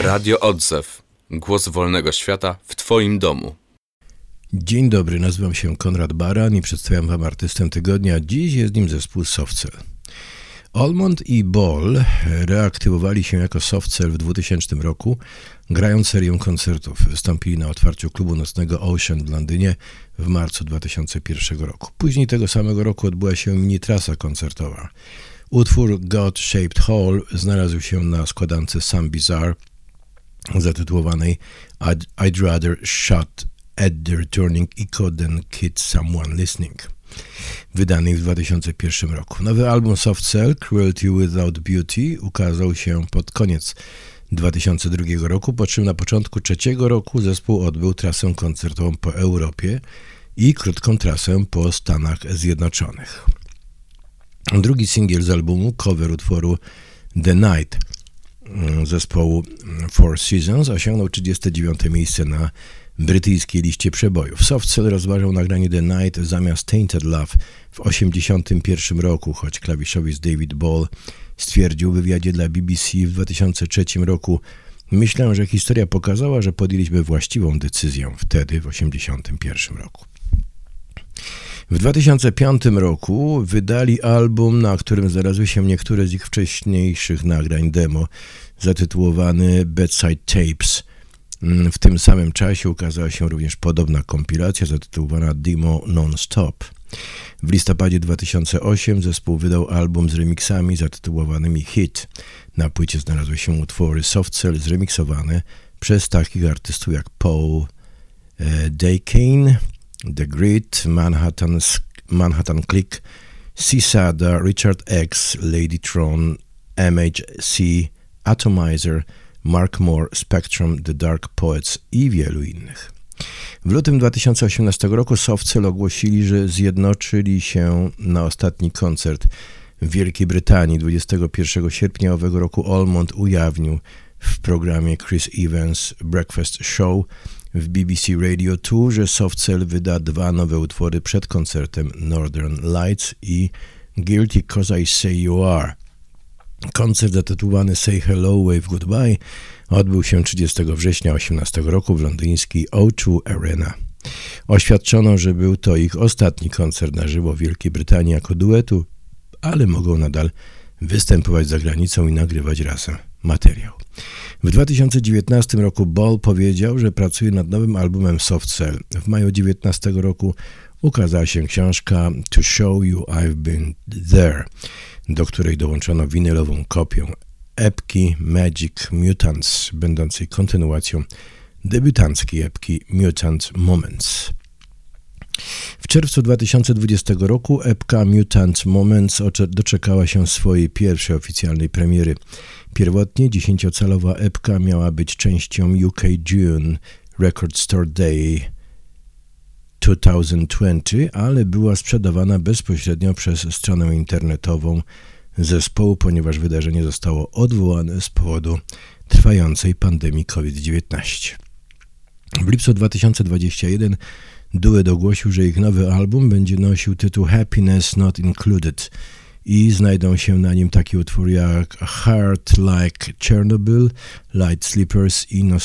Radio Odzew. Głos wolnego świata w Twoim domu. Dzień dobry, nazywam się Konrad Baran i przedstawiam Wam artystę tygodnia. Dziś jest nim zespół Softcell. Almond i Ball reaktywowali się jako Softcell w 2000 roku, grając serię koncertów. Wystąpili na otwarciu klubu nocnego Ocean w Londynie w marcu 2001 roku. Później tego samego roku odbyła się mini-trasa koncertowa. Utwór God-Shaped Hole znalazł się na składance Some Bizarre zatytułowanej I'd rather shot at the returning echo than kid someone listening, wydanej w 2001 roku. Nowy album Softcell, Cruelty Without Beauty, ukazał się pod koniec 2002 roku, po czym na początku trzeciego roku zespół odbył trasę koncertową po Europie i krótką trasę po Stanach Zjednoczonych. Drugi singiel z albumu, cover utworu The Night zespołu Four Seasons, osiągnął 39. miejsce na brytyjskiej liście przebojów. Softcell rozważał nagranie The Night zamiast Tainted Love w 1981 roku, choć klawiszowiec David Ball stwierdził w wywiadzie dla BBC w 2003 roku: myślę, że historia pokazała, że podjęliśmy właściwą decyzję wtedy, w 1981 roku. W 2005 roku wydali album, na którym znalazły się niektóre z ich wcześniejszych nagrań demo, zatytułowany Bedside Tapes. W tym samym czasie ukazała się również podobna kompilacja zatytułowana Demo Non-Stop. W listopadzie 2008 zespół wydał album z remixami zatytułowanymi Hit. Na płycie znalazły się utwory Softcell zremiksowane przez takich artystów jak Paul Daycane, The Grid, Manhattan Click, Seasada, Richard X, Ladytron, MHC, Atomizer, Mark Moore, Spectrum, The Dark Poets i wielu innych. W lutym 2018 roku Softcell ogłosili, że zjednoczyli się na ostatni koncert w Wielkiej Brytanii. 21 sierpnia owego roku Almond ujawnił w programie Chris Evans Breakfast Show w BBC Radio 2, że Softcell wyda 2 nowe utwory przed koncertem Northern Lights i Guilty 'Cause I Say You Are. Koncert zatytułowany Say Hello, Wave Goodbye odbył się 30 września 2018 roku w londyńskiej O2 Arena. Oświadczono, że był to ich ostatni koncert na żywo w Wielkiej Brytanii jako duetu, ale mogą nadal występować za granicą i nagrywać razem materiał. W 2019 roku Ball powiedział, że pracuje nad nowym albumem Softcell. W maju 2019 roku ukazała się książka To Show You I've Been There, do której dołączono winylową kopię epki Magic Mutants, będącej kontynuacją debiutanckiej epki Mutant Moments. W czerwcu 2020 roku epka Mutant Moments doczekała się swojej pierwszej oficjalnej premiery. Pierwotnie 10-calowa epka miała być częścią UK June Record Store Day 2020, ale była sprzedawana bezpośrednio przez stronę internetową zespołu, ponieważ wydarzenie zostało odwołane z powodu trwającej pandemii COVID-19. W lipcu 2021 duet ogłosił, że ich nowy album będzie nosił tytuł Happiness Not Included i znajdą się na nim takie utwory jak Heart Like Chernobyl, Light Sleepers i